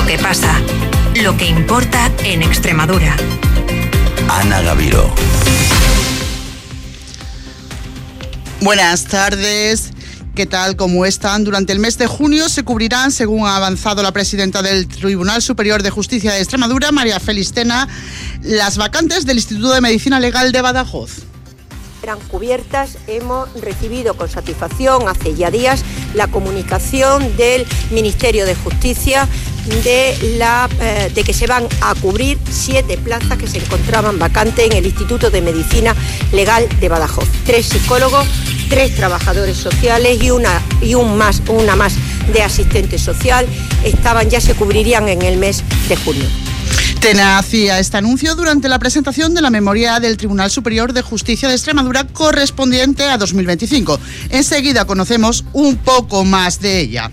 Lo que pasa, lo que importa en Extremadura. Ana Gaviró. Buenas tardes. ¿Qué tal? ¿Cómo están? Durante el mes de junio se cubrirán, según ha avanzado la presidenta del Tribunal Superior de Justicia de Extremadura, María Félix Tena, las vacantes del Instituto de Medicina Legal de Badajoz. Eran cubiertas, hemos recibido con satisfacción hace ya días la comunicación del Ministerio de Justicia de que se van a cubrir 7 plazas que se encontraban vacantes en el Instituto de Medicina Legal de Badajoz. 3 psicólogos, 3 trabajadores sociales y una más de asistente social ya se cubrirían en el mes de junio. Tena hacía este anuncio durante la presentación de la memoria del Tribunal Superior de Justicia de Extremadura correspondiente a 2025. Enseguida conocemos un poco más de ella.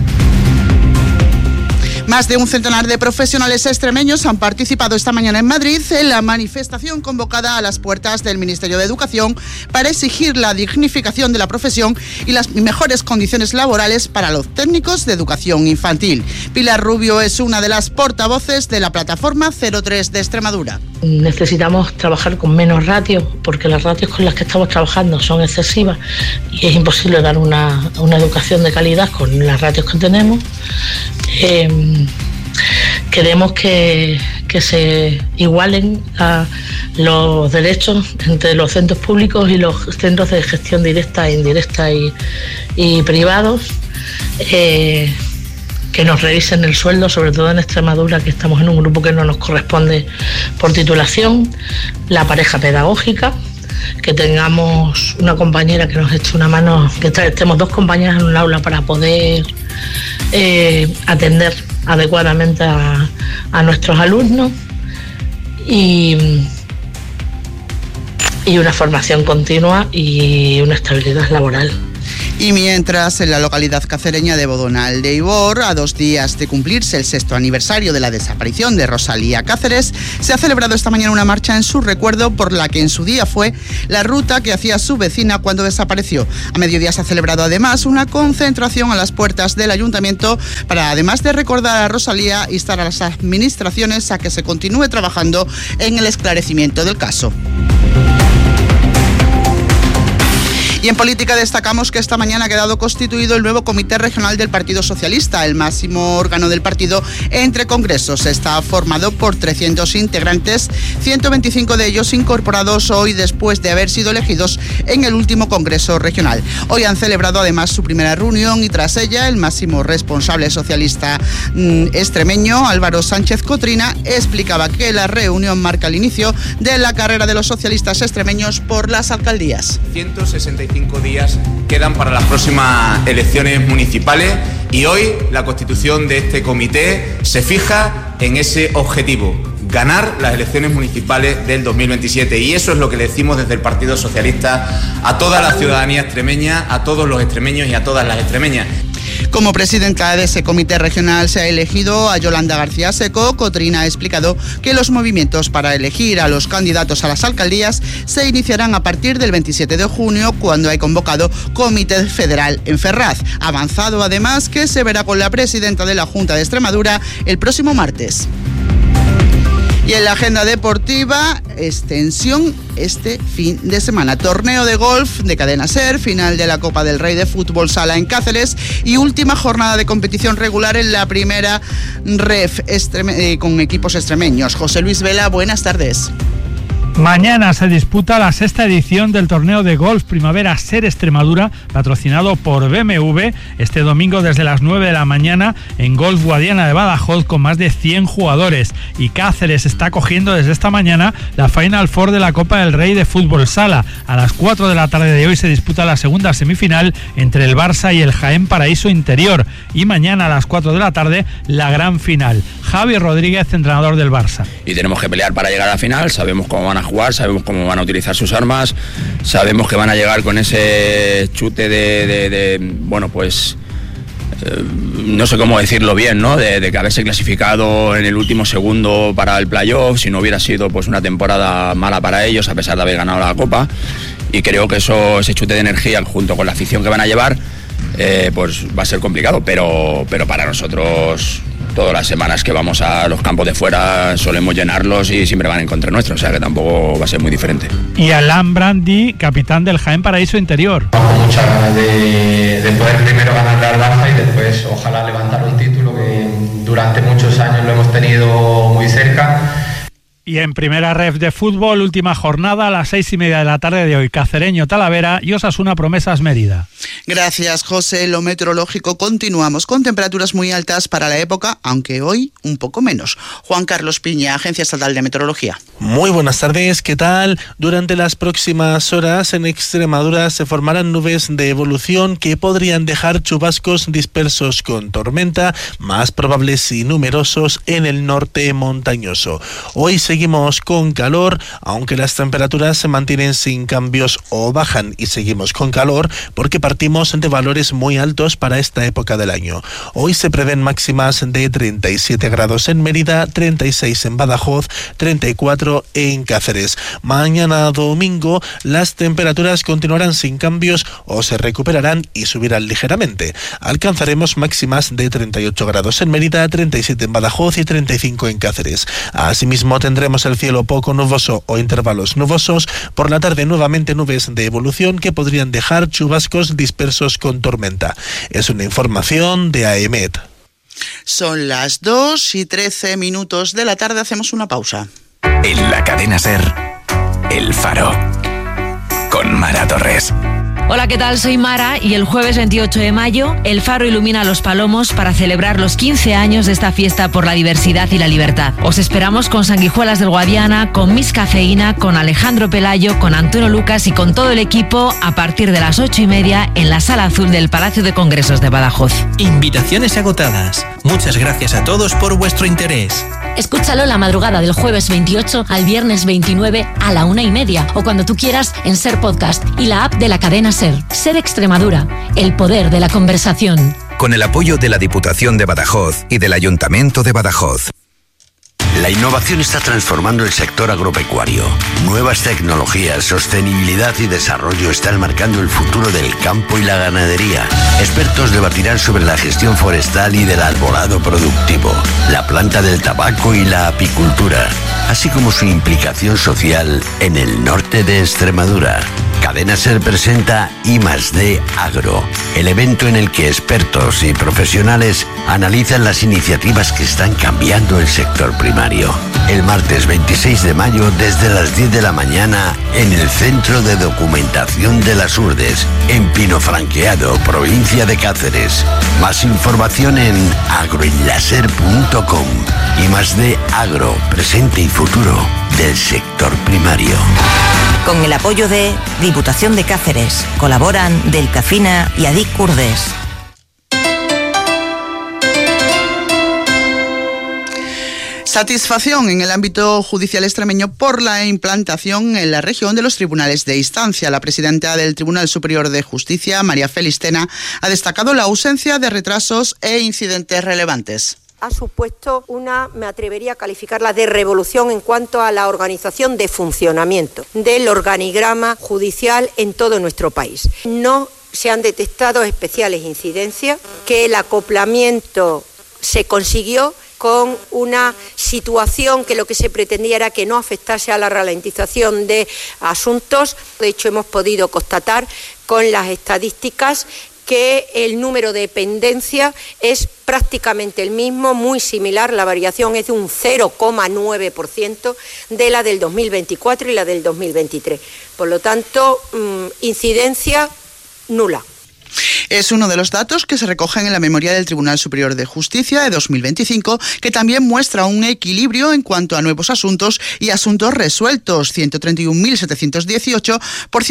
Más de un centenar de profesionales extremeños han participado esta mañana en Madrid en la manifestación convocada a las puertas del Ministerio de Educación para exigir la dignificación de la profesión y las mejores condiciones laborales para los técnicos de educación infantil. Pilar Rubio es una de las portavoces de la plataforma 03 de Extremadura. Necesitamos trabajar con menos ratios porque las ratios con las que estamos trabajando son excesivas y es imposible dar una educación de calidad con las ratios que tenemos. Queremos que se igualen a los derechos entre los centros públicos y los centros de gestión directa, indirecta y privados. Que nos revisen el sueldo, sobre todo en Extremadura, que estamos en un grupo que no nos corresponde por titulación, la pareja pedagógica, que tengamos una compañera que nos eche una mano, que estemos 2 compañeras en un aula para poder atender adecuadamente a nuestros alumnos y una formación continua y una estabilidad laboral. Y mientras, en la localidad cacereña de Bodonal de Ibor, a 2 días de cumplirse el 6º aniversario de la desaparición de Rosalía Cáceres, se ha celebrado esta mañana una marcha en su recuerdo por la que en su día fue la ruta que hacía su vecina cuando desapareció. A mediodía se ha celebrado además una concentración a las puertas del ayuntamiento para, además de recordar a Rosalía, instar a las administraciones a que se continúe trabajando en el esclarecimiento del caso. Y en política destacamos que esta mañana ha quedado constituido el nuevo Comité Regional del Partido Socialista, el máximo órgano del partido entre congresos. Está formado por 300 integrantes, 125 de ellos incorporados hoy después de haber sido elegidos en el último Congreso Regional. Hoy han celebrado además su primera reunión y tras ella el máximo responsable socialista extremeño, Álvaro Sánchez Cotrina, explicaba que la reunión marca el inicio de la carrera de los socialistas extremeños por las alcaldías. 165 días quedan para las próximas elecciones municipales y hoy la constitución de este comité se fija en ese objetivo: ganar las elecciones municipales del 2027, y eso es lo que le decimos desde el Partido Socialista a toda la ciudadanía extremeña, a todos los extremeños y a todas las extremeñas. Como presidenta de ese comité regional se ha elegido a Yolanda García Seco. Cotrina ha explicado que los movimientos para elegir a los candidatos a las alcaldías se iniciarán a partir del 27 de junio, cuando hay convocado comité federal en Ferraz. Ha avanzado además que se verá con la presidenta de la Junta de Extremadura el próximo martes. Y en la agenda deportiva, extensión este fin de semana. Torneo de golf de Cadena Ser, final de la Copa del Rey de Fútbol Sala en Cáceres y última jornada de competición regular en la primera REF con equipos extremeños. José Luis Vela, buenas tardes. Mañana se disputa la 6ª edición del torneo de golf Primavera Ser Extremadura, patrocinado por BMW, este domingo desde las 9 de la mañana en Golf Guadiana de Badajoz, con más de 100 jugadores. Y Cáceres está cogiendo desde esta mañana la Final Four de la Copa del Rey de Fútbol Sala. A las 4 de la tarde de hoy se disputa la segunda semifinal entre el Barça y el Jaén Paraíso Interior. Y mañana a las 4 de la tarde la gran final. Javi Rodríguez, entrenador del Barça. Y tenemos que pelear para llegar a la final, sabemos cómo van a jugar, sabemos cómo van a utilizar sus armas, sabemos que van a llegar con ese chute no sé cómo decirlo bien, ¿no? De que haberse clasificado en el último segundo para el playoff, si no hubiera sido pues una temporada mala para ellos, a pesar de haber ganado la Copa. Y creo que ese chute de energía, junto con la afición que van a llevar, pues va a ser complicado, pero para nosotros todas las semanas que vamos a los campos de fuera solemos llenarlos y siempre van en contra nuestro, o sea que tampoco va a ser muy diferente. Y Alain Brandi, capitán del Jaén Paraíso Interior. Con muchas ganas de poder primero ganar al Barça y después ojalá levantar un título que durante muchos años lo hemos tenido muy cerca. Y en primera ref de fútbol, última jornada a las 6:30 de la tarde de hoy, Cacereño Talavera y Osasuna Promesas Mérida. Gracias, José. Lo meteorológico, continuamos con temperaturas muy altas para la época, aunque hoy un poco menos. Juan Carlos Piña, Agencia Estatal de Meteorología. Muy buenas tardes, ¿qué tal? Durante las próximas horas en Extremadura se formarán nubes de evolución que podrían dejar chubascos dispersos con tormenta, más probables y numerosos en el norte montañoso. Hoy seguimos con calor, aunque las temperaturas se mantienen sin cambios o bajan, y seguimos con calor porque partimos de valores muy altos para esta época del año. Hoy se prevén máximas de 37 grados en Mérida, 36 en Badajoz, 34 en Cáceres. Mañana domingo las temperaturas continuarán sin cambios o se recuperarán y subirán ligeramente. Alcanzaremos máximas de 38 grados en Mérida, 37 en Badajoz y 35 en Cáceres. Asimismo tendremos el cielo poco nuboso o intervalos nubosos. Por la tarde nuevamente nubes de evolución que podrían dejar chubascos dispersos con tormenta. Es una información de AEMET. Son las 2:13 de la tarde, hacemos una pausa. En la cadena SER, El Faro, con Mara Torres. Hola, ¿qué tal? Soy Mara y el jueves 28 de mayo El Faro ilumina Los Palomos para celebrar los 15 años de esta fiesta por la diversidad y la libertad. Os esperamos con Sanguijuelas del Guadiana, con Miss Cafeína, con Alejandro Pelayo, con Antonio Lucas y con todo el equipo a partir de las 8:30 en la Sala Azul del Palacio de Congresos de Badajoz. Invitaciones agotadas. Muchas gracias a todos por vuestro interés. Escúchalo la madrugada del jueves 28 al viernes 29 a la 1:30 o cuando tú quieras en SER Podcast y la app de la cadena SER. SER Extremadura, el poder de la conversación. Con el apoyo de la Diputación de Badajoz y del Ayuntamiento de Badajoz. La innovación está transformando el sector agropecuario. Nuevas tecnologías, sostenibilidad y desarrollo están marcando el futuro del campo y la ganadería. Expertos debatirán sobre la gestión forestal y del arbolado productivo, la planta del tabaco y la apicultura, así como su implicación social en el norte de Extremadura. Cadena SER presenta I+D Agro, el evento en el que expertos y profesionales analizan las iniciativas que están cambiando el sector primario. El martes 26 de mayo desde las 10 de la mañana en el Centro de Documentación de las Urdes, en Pinofranqueado, provincia de Cáceres. Más información en agroenlaser.com. I+D Agro, presente y futuro del sector primario. Con el apoyo de Diputación de Cáceres, colaboran Delcafina y Adic Curdes. Satisfacción en el ámbito judicial extremeño por la implantación en la región de los tribunales de instancia. La presidenta del Tribunal Superior de Justicia, María Félix Tena, ha destacado la ausencia de retrasos e incidentes relevantes. Ha supuesto una, me atrevería a calificarla de revolución en cuanto a la organización de funcionamiento del organigrama judicial en todo nuestro país. No se han detectado especiales incidencias, que el acoplamiento se consiguió con una situación que lo que se pretendía era que no afectase a la ralentización de asuntos. De hecho, hemos podido constatar con las estadísticas que el número de pendencia es prácticamente el mismo, muy similar, la variación es de un 0,9% de la del 2024 y la del 2023. Por lo tanto, incidencia nula. Es uno de los datos que se recogen en la memoria del Tribunal Superior de Justicia de 2025, que también muestra un equilibrio en cuanto a nuevos asuntos y asuntos resueltos, 131.718 por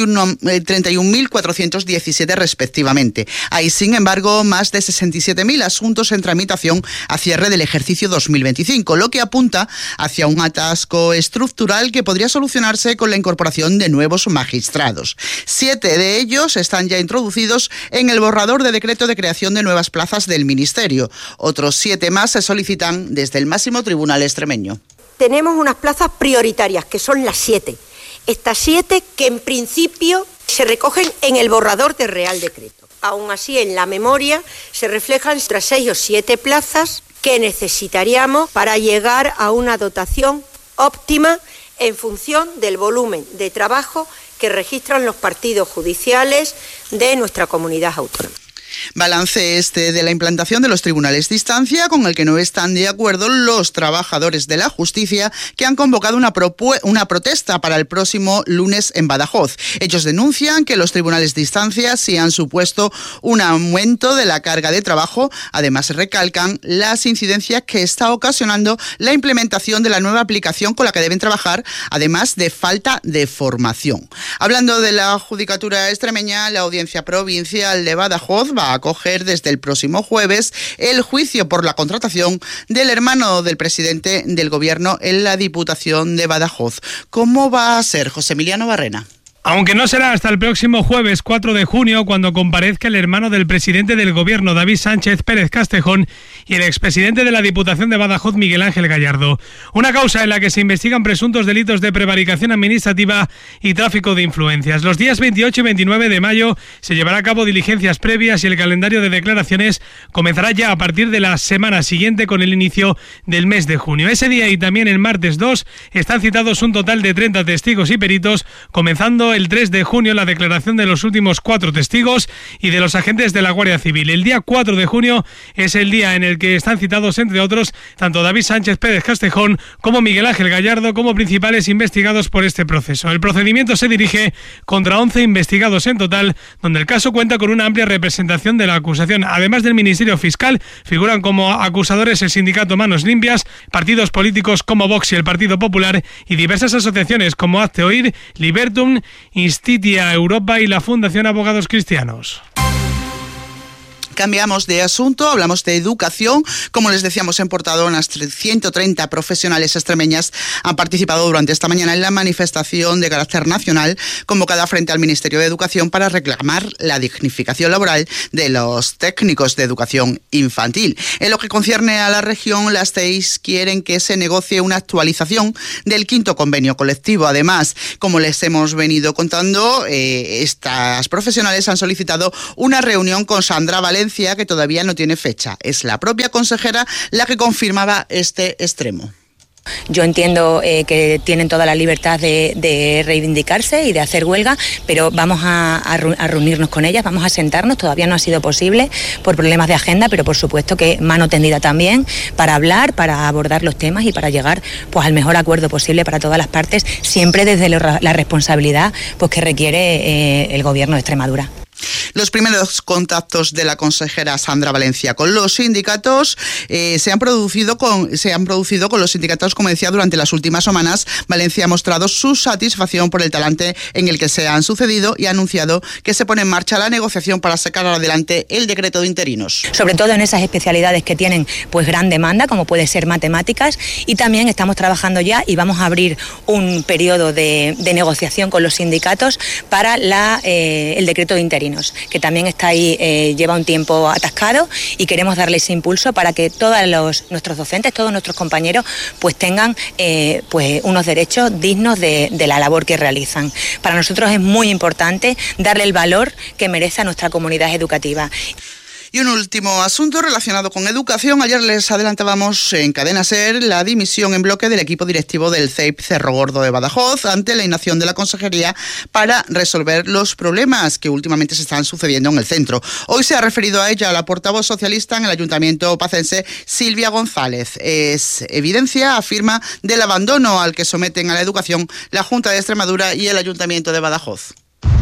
131.417 respectivamente. Hay, sin embargo, más de 67.000 asuntos en tramitación a cierre del ejercicio 2025, lo que apunta hacia un atasco estructural que podría solucionarse con la incorporación de nuevos magistrados. 7 de ellos están ya introducidos en el borrador de decreto de creación de nuevas plazas del Ministerio. Otros 7 más se solicitan desde el máximo tribunal extremeño. Tenemos unas plazas prioritarias, que son las 7. Estas 7 que en principio se recogen en el borrador de Real Decreto. Aún así, en la memoria se reflejan tras 6 o 7 plazas que necesitaríamos para llegar a una dotación óptima en función del volumen de trabajo que registran los partidos judiciales de nuestra comunidad autónoma. Balance de la implantación de los tribunales de instancia, con el que no están de acuerdo los trabajadores de la justicia, que han convocado una protesta para el próximo lunes en Badajoz. Ellos denuncian que los tribunales de instancia sí han supuesto un aumento de la carga de trabajo. Además, recalcan las incidencias que está ocasionando la implementación de la nueva aplicación con la que deben trabajar, además de falta de formación. Hablando de la judicatura extremeña, la Audiencia Provincial de Badajoz va a acoger desde el próximo jueves el juicio por la contratación del hermano del presidente del Gobierno en la Diputación de Badajoz. ¿Cómo va a ser, José Emiliano Barrena? Aunque no será hasta el próximo jueves 4 de junio cuando comparezca el hermano del presidente del Gobierno, David Sánchez Pérez Castejón, y el expresidente de la Diputación de Badajoz, Miguel Ángel Gallardo. Una causa en la que se investigan presuntos delitos de prevaricación administrativa y tráfico de influencias. Los días 28 y 29 de mayo se llevará a cabo diligencias previas y el calendario de declaraciones comenzará ya a partir de la semana siguiente con el inicio del mes de junio. Ese día y también el martes 2 están citados un total de 30 testigos y peritos, comenzando el 3 de junio la declaración de los últimos 4 testigos y de los agentes de la Guardia Civil. El día 4 de junio es el día en el que están citados, entre otros, tanto David Sánchez Pérez Castejón como Miguel Ángel Gallardo como principales investigados por este proceso. El procedimiento se dirige contra 11 investigados en total, donde el caso cuenta con una amplia representación de la acusación. Además del Ministerio Fiscal, figuran como acusadores el sindicato Manos Limpias, partidos políticos como Vox y el Partido Popular y diversas asociaciones como Hazte Oír, Libertum, Institia Europa y la Fundación Abogados Cristianos. Cambiamos de asunto, hablamos de educación. Como les decíamos en portada, unas 130 profesionales extremeñas han participado durante esta mañana en la manifestación de carácter nacional convocada frente al Ministerio de Educación para reclamar la dignificación laboral de los técnicos de educación infantil. En lo que concierne a la región, las TEIs quieren que se negocie una actualización del 5º convenio colectivo. Además, como les hemos venido contando, estas profesionales han solicitado una reunión con Sandra Valencia, que todavía no tiene fecha. Es la propia consejera la que confirmaba este extremo. Yo entiendo que tienen toda la libertad de reivindicarse y de hacer huelga, pero vamos a reunirnos con ellas, vamos a sentarnos. Todavía no ha sido posible por problemas de agenda, pero por supuesto que mano tendida también para hablar, para abordar los temas y para llegar pues al mejor acuerdo posible para todas las partes, siempre desde la responsabilidad pues que requiere el Gobierno de Extremadura. Los primeros contactos de la consejera Sandra Valencia con los sindicatos se han producido con los sindicatos, como decía, durante las últimas semanas. Valencia ha mostrado su satisfacción por el talante en el que se han sucedido y ha anunciado que se pone en marcha la negociación para sacar adelante el decreto de interinos. Sobre todo en esas especialidades que tienen pues gran demanda, como puede ser matemáticas, y también estamos trabajando ya y vamos a abrir un periodo de negociación con los sindicatos para el decreto de interinos, que también está ahí, lleva un tiempo atascado, y queremos darle ese impulso para que todos nuestros docentes, todos nuestros compañeros pues tengan pues unos derechos dignos de la labor que realizan. Para nosotros es muy importante darle el valor que merece a nuestra comunidad educativa. Y un último asunto relacionado con educación. Ayer les adelantábamos en Cadena SER la dimisión en bloque del equipo directivo del CEIP Cerro Gordo de Badajoz ante la inacción de la consejería para resolver los problemas que últimamente se están sucediendo en el centro. Hoy se ha referido a ella la portavoz socialista en el Ayuntamiento pacense, Silvia González. Es evidencia, afirma, del abandono al que someten a la educación la Junta de Extremadura y el Ayuntamiento de Badajoz.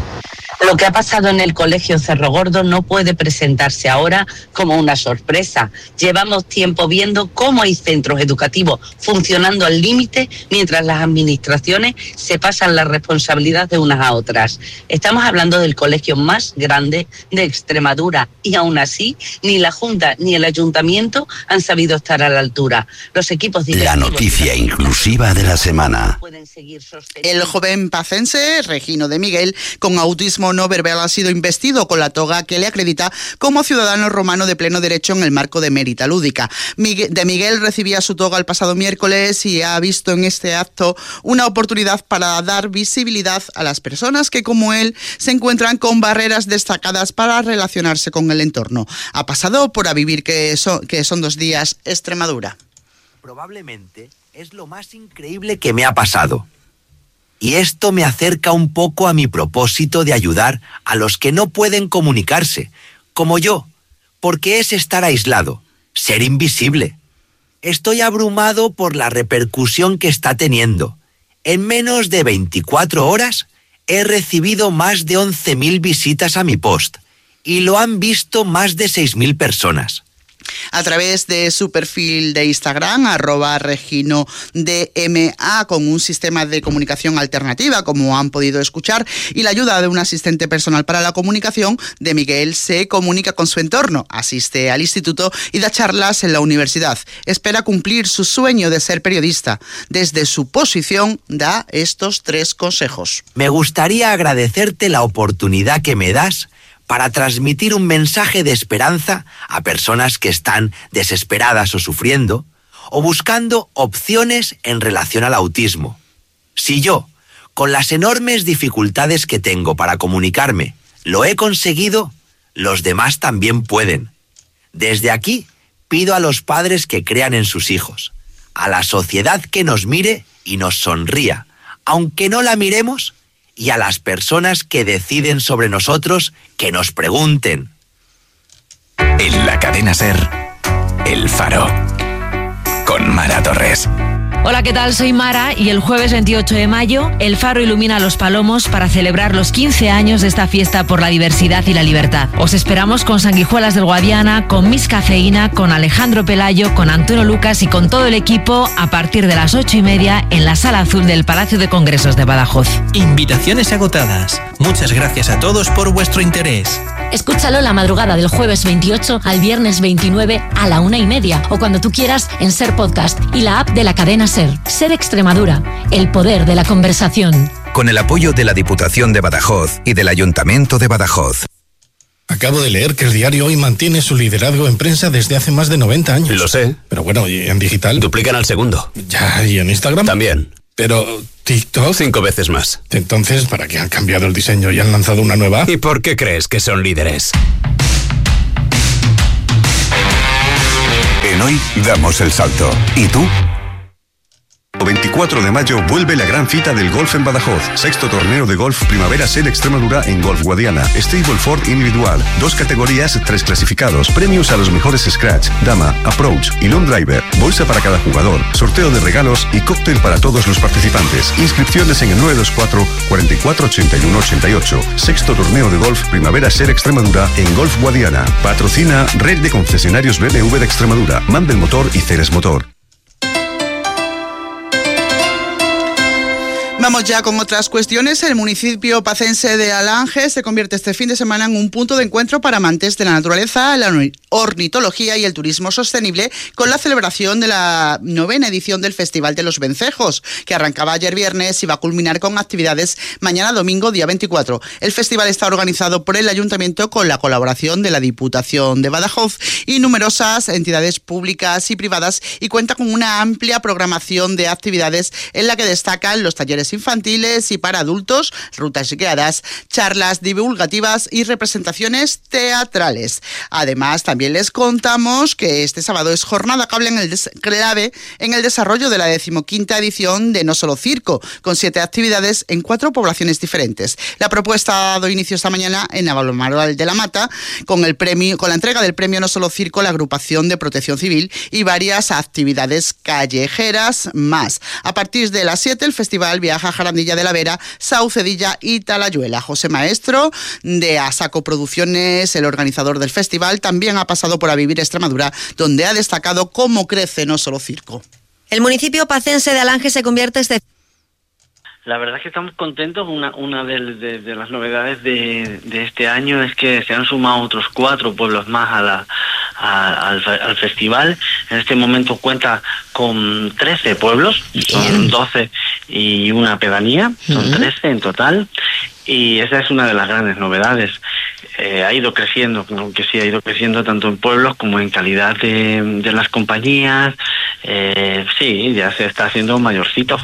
Lo que ha pasado en el Colegio Cerro Gordo no puede presentarse ahora como una sorpresa. Llevamos tiempo viendo cómo hay centros educativos funcionando al límite mientras las administraciones se pasan la responsabilidad de unas a otras. Estamos hablando del colegio más grande de Extremadura y aún así ni la Junta ni el Ayuntamiento han sabido estar a la altura. Los equipos directivos... La noticia inclusiva de la semana. El joven pacense, Regino de Miguel, con autismo mono verbal ha sido investido con la toga que le acredita como ciudadano romano de pleno derecho en el marco de Mérita Lúdica. De Miguel recibía su toga el pasado miércoles y ha visto en este acto una oportunidad para dar visibilidad a las personas que, como él, se encuentran con barreras destacadas para relacionarse con el entorno. Ha pasado por A Vivir, que son 2 días, Extremadura. Probablemente es lo más increíble que me ha pasado. Y esto me acerca un poco a mi propósito de ayudar a los que no pueden comunicarse, como yo, porque es estar aislado, ser invisible. Estoy abrumado por la repercusión que está teniendo. En menos de 24 horas he recibido más de 11.000 visitas a mi post y lo han visto más de 6.000 personas. A través de su perfil de Instagram, @reginodma, con un sistema de comunicación alternativa, como han podido escuchar, y la ayuda de un asistente personal para la comunicación, de Miguel se comunica con su entorno, asiste al instituto y da charlas en la universidad. Espera cumplir su sueño de ser periodista. Desde su posición da estos 3 consejos. Me gustaría agradecerte la oportunidad que me das para transmitir un mensaje de esperanza a personas que están desesperadas o sufriendo, o buscando opciones en relación al autismo. Si yo, con las enormes dificultades que tengo para comunicarme, lo he conseguido, los demás también pueden. Desde aquí, pido a los padres que crean en sus hijos, a la sociedad que nos mire y nos sonría, aunque no la miremos, y a las personas que deciden sobre nosotros que nos pregunten. En la cadena SER, El Faro, con Mara Torres. Hola, ¿qué tal? Soy Mara y el jueves 28 de mayo el Faro ilumina Los Palomos para celebrar los 15 años de esta fiesta por la diversidad y la libertad. Os esperamos con Sanguijuelas del Guadiana, con Miss Cafeína, con Alejandro Pelayo, con Antonio Lucas y con todo el equipo a partir de las 8:30 en la Sala Azul del Palacio de Congresos de Badajoz. Invitaciones agotadas. Muchas gracias a todos por vuestro interés. Escúchalo la madrugada del jueves 28 al viernes 29 a la 1:30 o cuando tú quieras en SER Podcast y la app de la cadena SER. SER Extremadura, el poder de la conversación. Con el apoyo de la Diputación de Badajoz y del Ayuntamiento de Badajoz. Acabo de leer que el diario Hoy mantiene su liderazgo en prensa desde hace más de 90 años. Lo sé. Pero bueno, ¿y en digital? Duplican al segundo. Ya, ¿y en Instagram? También. Pero TikTok... 5 veces más. Entonces, ¿para qué han cambiado el diseño y han lanzado una nueva? ¿Y por qué crees que son líderes? En Hoy damos el salto. ¿Y tú? El 24 de mayo vuelve la gran cita del golf en Badajoz. 6º torneo de golf Primavera SER Extremadura en Golf Guadiana. Stableford individual. 2 categorías, 3 clasificados. Premios a los mejores scratch, dama, approach y long driver. Bolsa para cada jugador. Sorteo de regalos y cóctel para todos los participantes. Inscripciones en el 924 44 81 88. 6º torneo de golf Primavera SER Extremadura en Golf Guadiana. Patrocina Red de Concesionarios BMW de Extremadura. Mandel Motor y Ceres Motor. Vamos ya con otras cuestiones. El municipio pacense de Alange se convierte este fin de semana en un punto de encuentro para amantes de la naturaleza, la ornitología y el turismo sostenible, con la celebración de la 9ª edición del Festival de los Vencejos, que arrancaba ayer viernes y va a culminar con actividades mañana domingo, día 24. El festival está organizado por el Ayuntamiento con la colaboración de la Diputación de Badajoz y numerosas entidades públicas y privadas, y cuenta con una amplia programación de actividades en la que destacan los talleres infantiles y para adultos, rutas guiadas, charlas divulgativas y representaciones teatrales. Además, también les contamos que este sábado es jornada clave en el desarrollo de la 15ª edición de No Solo Circo, con 7 actividades en 4 poblaciones diferentes. La propuesta ha dado inicio esta mañana en Navalmoral de la Mata, con la entrega del premio No Solo Circo, la agrupación de Protección Civil y varias actividades callejeras más. A partir de las 7 el festival viaja a Jarandilla de la Vera, Saucedilla y Talayuela. José Maestro, de Asaco Producciones, el organizador del festival, también ha pasado por A Vivir Extremadura, donde ha destacado cómo crece No Solo Circo. El municipio pacense de Alange se convierte La verdad es que estamos contentos. Una de las novedades de este año es que se han sumado otros 4 pueblos más al festival. En este momento cuenta con 13 pueblos, son 12 y una pedanía, son 13 en total. y esa es una de las grandes novedades. Ha ido creciendo, aunque sí ha ido creciendo tanto en pueblos como en calidad de las compañías. Sí, ya se está haciendo mayorcito.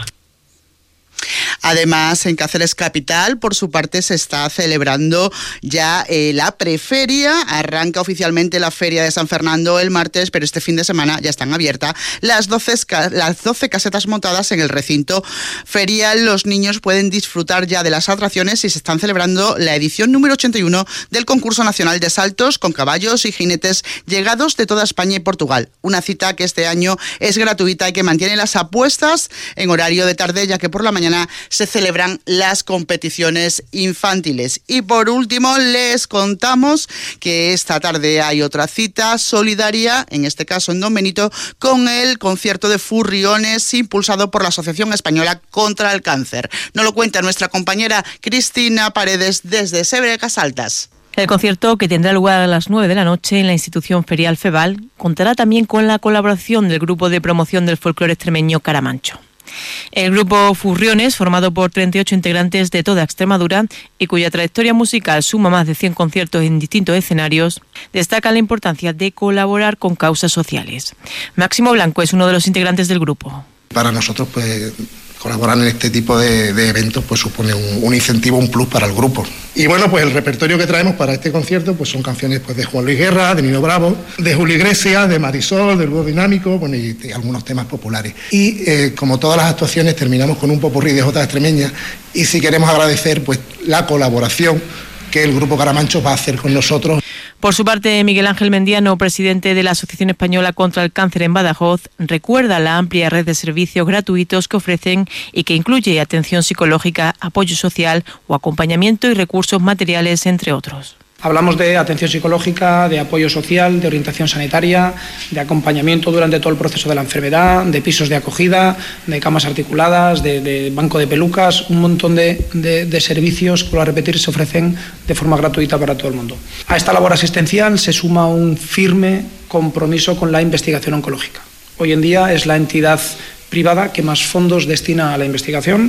Además, en Cáceres Capital, por su parte, se está celebrando ya la preferia. Arranca oficialmente la Feria de San Fernando el martes, pero este fin de semana ya están abiertas las 12 casetas montadas en el recinto ferial. Los niños pueden disfrutar ya de las atracciones y se están celebrando la edición número 81 del Concurso Nacional de Saltos con caballos y jinetes llegados de toda España y Portugal. Una cita que este año es gratuita y que mantiene las apuestas en horario de tarde, ya que por la mañana se celebran las competiciones infantiles. Y por último, les contamos que esta tarde hay otra cita solidaria, en este caso en Don Benito, con el concierto de Furriones impulsado por la Asociación Española contra el Cáncer. Nos lo cuenta nuestra compañera Cristina Paredes desde Sebrecas Altas. El concierto, que tendrá lugar a las 9 de la noche en la institución ferial FEVAL, contará también con la colaboración del grupo de promoción del folclore extremeño Caramancho. El grupo Furriones, formado por 38 integrantes de toda Extremadura y cuya trayectoria musical suma más de 100 conciertos en distintos escenarios, destaca la importancia de colaborar con causas sociales. Máximo Blanco es uno de los integrantes del grupo. Para nosotros, colaborar en este tipo de eventos supone un incentivo, un plus para el grupo. Y bueno, el repertorio que traemos para este concierto son canciones de Juan Luis Guerra, de Nino Bravo, de Julio Iglesias, de Marisol, del Dúo Dinámico, y algunos temas populares. Y como todas las actuaciones, terminamos con un popurrí de jotas extremeñas, y si queremos agradecer la colaboración que el Grupo Caramancho va a hacer con nosotros. Por su parte, Miguel Ángel Mendiano, presidente de la Asociación Española contra el Cáncer en Badajoz, recuerda la amplia red de servicios gratuitos que ofrecen y que incluye atención psicológica, apoyo social o acompañamiento y recursos materiales, entre otros. Hablamos de atención psicológica, de apoyo social, de orientación sanitaria, de acompañamiento durante todo el proceso de la enfermedad, de pisos de acogida, de camas articuladas, de banco de pelucas, un montón de servicios que, vuelvo a repetir, se ofrecen de forma gratuita para todo el mundo. A esta labor asistencial se suma un firme compromiso con la investigación oncológica. Hoy en día es la entidad privada que más fondos destina a la investigación,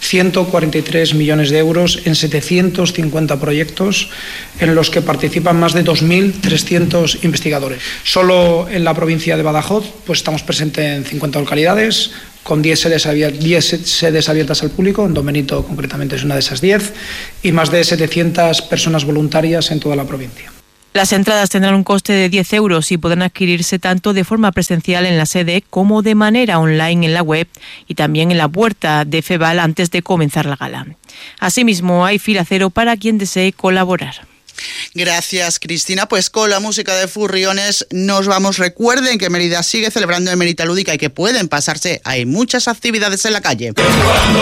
143 millones de euros en 750 proyectos en los que participan más de 2.300 investigadores. Solo en la provincia de Badajoz estamos presentes en 50 localidades, con 10 sedes abiertas al público, en Don Benito concretamente es una de esas 10, y más de 700 personas voluntarias en toda la provincia. Las entradas tendrán un coste de 10 euros y podrán adquirirse tanto de forma presencial en la sede como de manera online en la web y también en la puerta de FEVAL antes de comenzar la gala. Asimismo, hay fila cero para quien desee colaborar. Gracias, Cristina. Con la música de Furriones nos vamos. Recuerden que Mérida sigue celebrando en Mérida Lúdica y que pueden pasarse. Hay muchas actividades en la calle.